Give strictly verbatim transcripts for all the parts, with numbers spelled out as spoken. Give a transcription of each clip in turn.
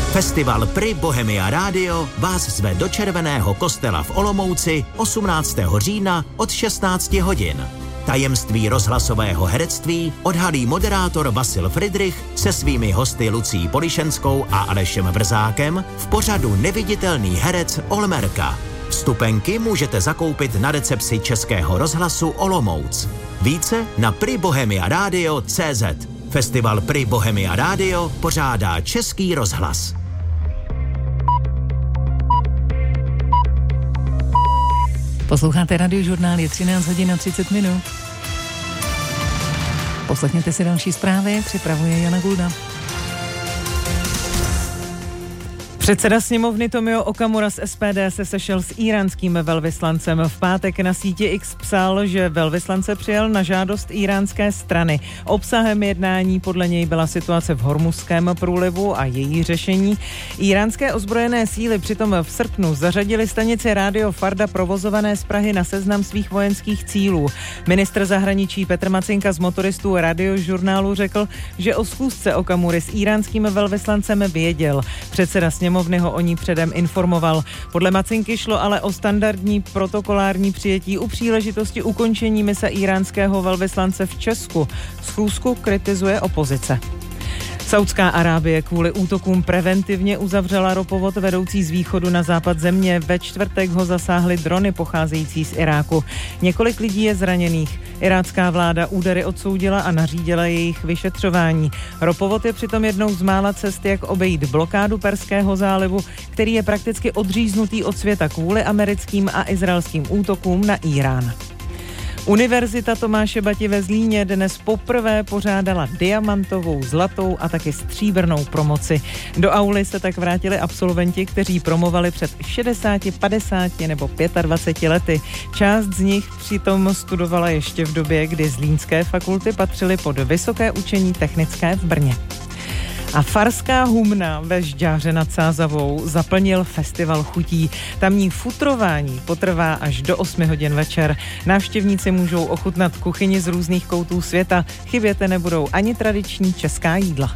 Festival Pri Bohemia Radio vás zve do Červeného kostela v Olomouci osmnáctého října od šestnácti hodin. Tajemství rozhlasového herectví odhalí moderátor Vasil Fridrich se svými hosty Lucí Polišenskou a Alešem Vrzákem v pořadu Neviditelný herec Olmerka. Vstupenky můžete zakoupit na recepci Českého rozhlasu Olomouc. Více na pri bohemia radio tečka cé zet. Festival Pri Bohemia Radio pořádá Český rozhlas. Posloucháte Radiožurnál, je třináct hodin a třicet minut. Poslechněte si další zprávy, připravuje Jana Gulda. Předseda sněmovny Tomio Okamura z es pé dé se sešel s íránským velvyslancem. V pátek na síti X psal, že velvyslance přijel na žádost íránské strany. Obsahem jednání podle něj byla situace v Hormuzském průlivu a její řešení. Íránské ozbrojené síly přitom v srpnu zařadili stanici Rádio Farda provozované z Prahy na seznam svých vojenských cílů. Ministr zahraničí Petr Macinka z motoristů Radiožurnálu řekl, že o schůzce Okamury s íránským velvyslancem věděl. Předseda sněmovny ho o ní předem informoval. Podle Macinky šlo ale o standardní protokolární přijetí u příležitosti ukončení mise íránského velvyslance v Česku. Schůzku kritizuje opozice. Saudská Arábie kvůli útokům preventivně uzavřela ropovod vedoucí z východu na západ země. Ve čtvrtek ho zasáhly drony pocházející z Iráku. Několik lidí je zraněných. Irácká vláda údery odsoudila a nařídila jejich vyšetřování. Ropovod je přitom jednou z mála cest, jak obejít blokádu Perského zálivu, který je prakticky odříznutý od světa kvůli americkým a izraelským útokům na Irán. Univerzita Tomáše Bati ve Zlíně dnes poprvé pořádala diamantovou, zlatou a taky stříbrnou promoci. Do auly se tak vrátili absolventi, kteří promovali před šedesáti, padesáti nebo dvaceti pěti lety. Část z nich přitom studovala ještě v době, kdy zlínské fakulty patřily pod Vysoké učení technické v Brně. A farská humna ve Žďáře nad Sázavou zaplnil festival chutí. Tamní futrování potrvá až do osmi hodin večer. Návštěvníci můžou ochutnat kuchyni z různých koutů světa. Chybět nebudou ani tradiční česká jídla.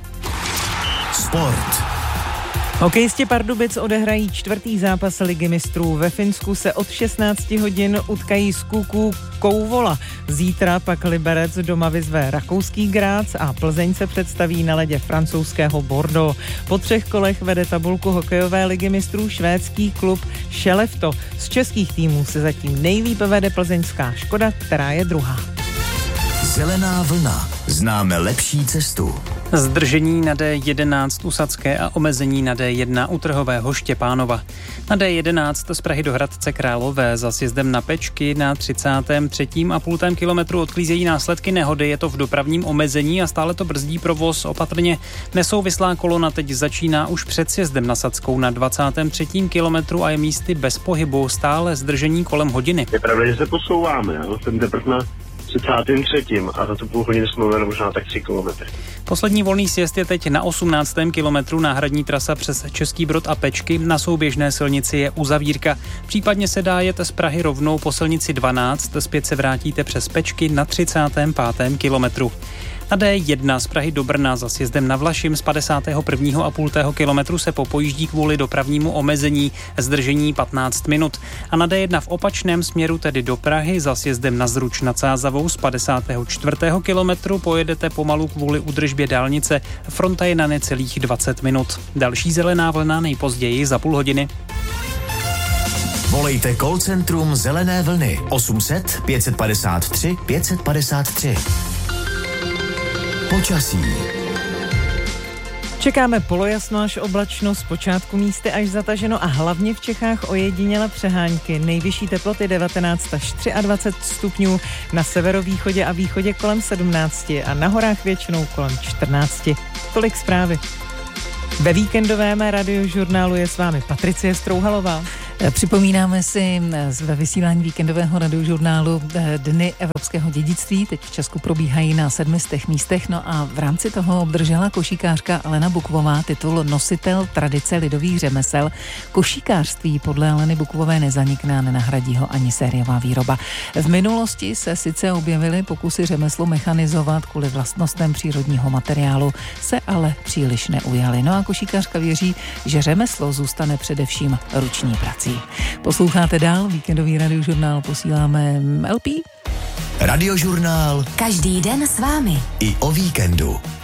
Sport. Hokejisti Pardubic odehrají čtvrtý zápas Ligy mistrů. Ve Finsku se od šestnácti hodin utkají s Kuků Kouvola. Zítra pak Liberec doma vyzve rakouský Grác a Plzeň se představí na ledě francouzského Bordeaux. Po třech kolech vede tabulku hokejové Ligy mistrů švédský klub Skellefteå. Z českých týmů se zatím nejlépe vede plzeňská Škoda, která je druhá. Zelená vlna. Známe lepší cestu. Zdržení na dé jedenáct u Sadské a omezení na dé jedna u Trhového Štěpánova. Na dé jedenáct z Prahy do Hradce Králové za sjezdem na Pečky na třicátém třetím a půltém kilometru odklízejí následky nehody. Je to v dopravním omezení a stále to brzdí provoz opatrně. Nesouvislá kolona teď začíná už před sjezdem na Sadskou na dvacátém třetím kilometru a je místy bez pohybu. Stále zdržení kolem hodiny. Je pravda, že se posouváme, jo? Jsem teprve na třicátém třetím a za tu půl hodiny jsme měli možná tak tři kilometry. Poslední volný sjezd je teď na osmnáctém kilometru. Náhradní trasa přes Český Brod a Pečky. Na souběžné silnici je uzavírka. Případně se dá jet z Prahy rovnou po silnici dvanáct. Zpět se vrátíte přes Pečky na třicátém pátém kilometru. Na dé jedna z Prahy do Brna za sjezdem na Vlašim z padesátého prvního a půltého kilometru se popojíždí kvůli dopravnímu omezení, zdržení patnáct minut. A na dé jedna v opačném směru, tedy do Prahy, za sjezdem na Zruč nad Sázavou z padesátého čtvrtého kilometru pojedete pomalu kvůli údržbě dálnice. Fronta je na necelých dvacet minut. Další zelená vlna nejpozději za půl hodiny. Volejte call centrum Zelené vlny osm set pět padesát tři pět padesát tři. Počasí. Čekáme polojasno až oblačno, zpočátku místy až zataženo a hlavně v Čechách ojediněle přehánky. Nejvyšší teploty devatenáct až dvacet tři stupňů, na severovýchodě a východě kolem sedmnáct a na horách většinou kolem čtrnáct. Tolik zprávy. Ve víkendovém Radiožurnálu je s vámi Patricie Strouhalová. Připomínáme si ve vysílání víkendového radiožurnálu Dny evropského dědictví. Teď v Česku probíhají na sedmistech místech. No a v rámci toho obdržela košíkářka Alena Bukvová titul Nositel tradice lidových řemesel. Košíkářství podle Aleny Bukvové nezanikne a nenahradí ho ani sériová výroba. V minulosti se sice objevily pokusy řemeslo mechanizovat kvůli vlastnostem přírodního materiálu, se ale příliš neujaly. No a košíkářka věří, že řemeslo zůstane především ruční prací. Posloucháte dál, víkendový radiožurnál, posíláme L P. Radiožurnál. Každý den s vámi. I o víkendu.